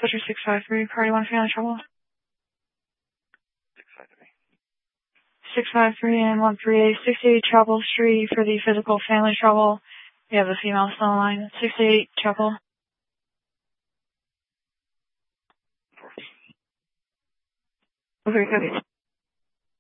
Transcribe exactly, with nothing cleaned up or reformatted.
Switcher six five three, party one family trouble. six five three. six five three and one three eight, sixty-eight Chapel Street for the physical family trouble. We have a female still on line. sixty-eight Chapel. Okay, okay.